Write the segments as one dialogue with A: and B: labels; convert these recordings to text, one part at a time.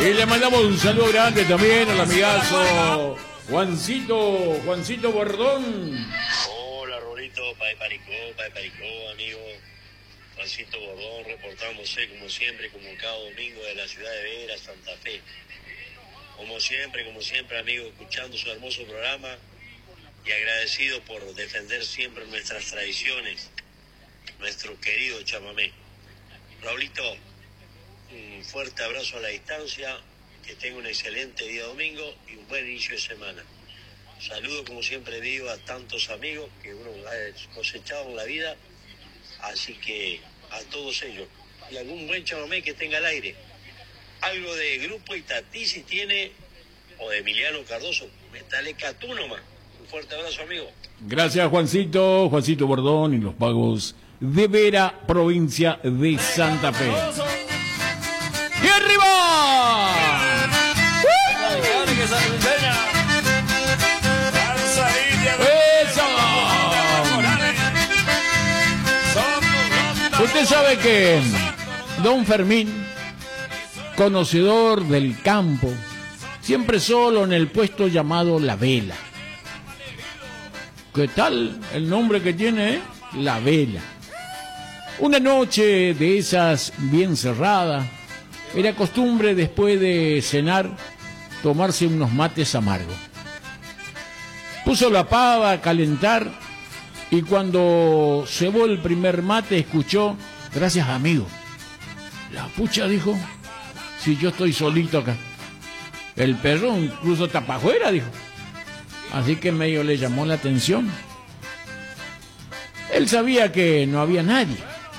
A: Y le mandamos un saludo grande también al amigazo Juancito Bordón.
B: Hola, Rolito, Paricó, amigo. Juancito Bordón, reportándose como siempre, como cada domingo de la ciudad de Vera, Santa Fe. Como siempre, amigo, escuchando su hermoso programa y agradecido por defender siempre nuestras tradiciones, nuestro querido chamamé. Raulito, un fuerte abrazo a la distancia, que tenga un excelente día domingo y un buen inicio de semana. Saludo, como siempre digo, a tantos amigos que uno ha cosechado en la vida, así que a todos ellos. Y algún buen chamamé que tenga al aire. Algo de Grupo Itatí si tiene, o de Emiliano Cardoso, metale catú nomás. Un fuerte abrazo, amigo.
A: Gracias, Juancito Bordón y los pagos de Vera, provincia de Santa Fe. ¡Y arriba! ¡Eso! Usted sabe que Don Fermín, conocedor del campo, siempre solo en el puesto llamado La Vela. ¿Qué tal el nombre que tiene? La Vela. Una noche de esas bien cerrada, era costumbre después de cenar tomarse unos mates amargos. Puso la pava a calentar y cuando cebó el primer mate escuchó: gracias, amigo. La pucha, dijo, si yo estoy solito acá. El perro incluso tapa afuera, dijo. Así que medio le llamó la atención. Él sabía que no había nadie.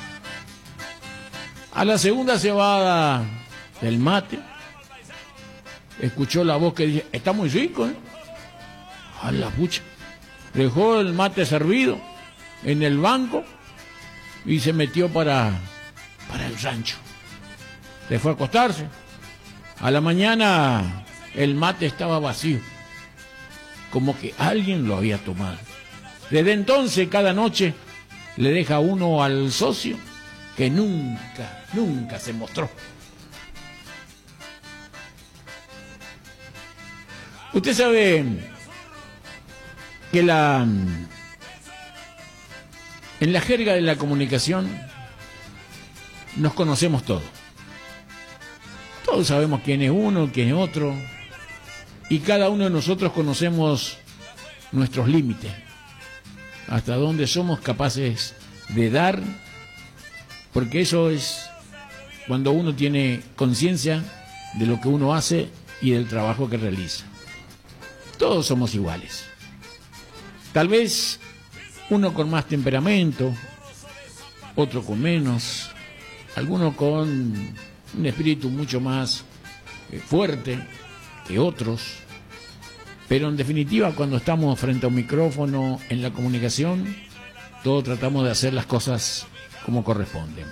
A: A la segunda cebada del mate, escuchó la voz que dice: está muy rico, ¿eh? A la pucha. Dejó el mate servido en el banco y se metió para el rancho. Se fue a acostarse. A la mañana el mate estaba vacío, como que alguien lo había tomado. Desde entonces, cada noche le deja uno al socio que nunca se mostró. Usted sabe que en la jerga de la comunicación nos conocemos todos. Todos sabemos quién es uno, quién es otro, y cada uno de nosotros conocemos nuestros límites, hasta dónde somos capaces de dar, porque eso es cuando uno tiene conciencia de lo que uno hace y del trabajo que realiza. Todos somos iguales. Tal vez uno con más temperamento, otro con menos, alguno con un espíritu mucho más fuerte que otros, pero en definitiva, cuando estamos frente a un micrófono en la comunicación, todos tratamos de hacer las cosas como corresponden.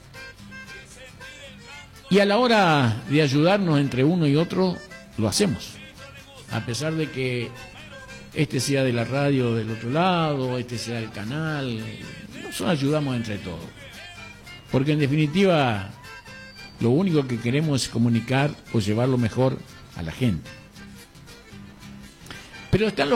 A: Y a la hora de ayudarnos entre uno y otro, lo hacemos. A pesar de que este sea de la radio del otro lado, este sea del canal, nos ayudamos entre todos. Porque en definitiva, lo único que queremos es comunicar o llevar lo mejor a la gente. Pero están los